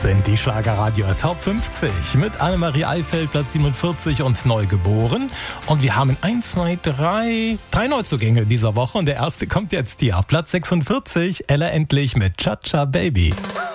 Sind die Schlagerradio Top 50 mit Annemarie Eifeld, Platz 47 und Neugeboren. Und wir haben 3 Neuzugänge dieser Woche und der erste kommt jetzt hier auf Platz 46, Ella Endlich mit Cha-Cha Baby.